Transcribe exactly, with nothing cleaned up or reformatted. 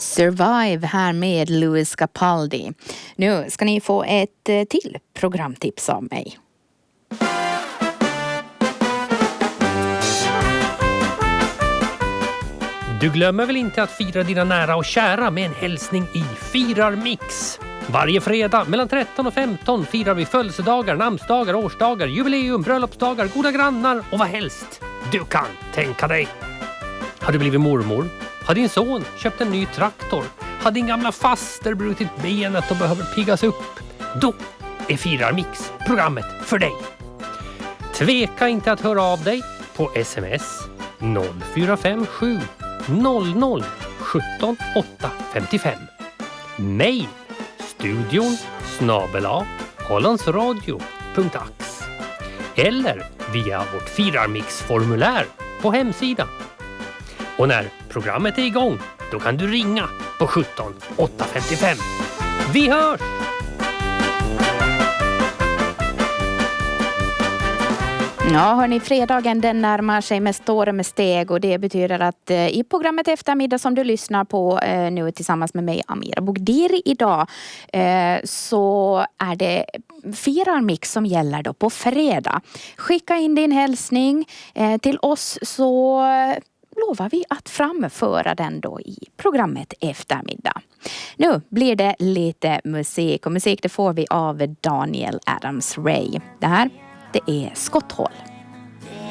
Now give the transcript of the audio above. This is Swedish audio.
Survive här med Louis Capaldi. Nu ska ni få ett till programtips av mig. Du glömmer väl inte att fira dina nära och kära med en hälsning i Firarmix. Varje fredag mellan tretton och femton firar vi födelsedagar, namnsdagar, årsdagar, jubileum, bröllopsdagar, goda grannar och vad helst du kan tänka dig. Har du blivit mormor? Har din son köpt en ny traktor? Har din gamla faster brutit benet och behöver piggas upp? Då är Firarmix programmet för dig. Tveka inte att höra av dig på sms noll fyra fem sju noll noll sjutton åtta femtiofem. Mail studion snabel-a hollandsradio punkt ax eller via vårt Firarmix-formulär på hemsidan. Och när programmet är igång, då kan du ringa på sjutton åtta femtiofem. Vi hörs! Ja, hörni, fredagen den närmar sig med storm steg och det betyder att eh, i programmet eftermiddag som du lyssnar på eh, nu tillsammans med mig, Amira Bogdiri, idag eh, så är det Firarmix som gäller då på fredag. Skicka in din hälsning eh, till oss så lovar vi att framföra den då i programmet eftermiddag. Nu blir det lite musik och musik det får vi av Daniel Adams-Ray. Det här, det är Skotthål.